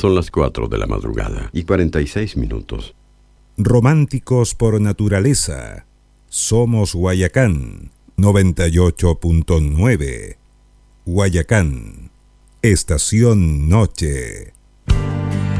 Son las 4 de la madrugada y 46 minutos. Románticos por naturaleza. Somos Guayacán 98.9. Guayacán, Estación Noche.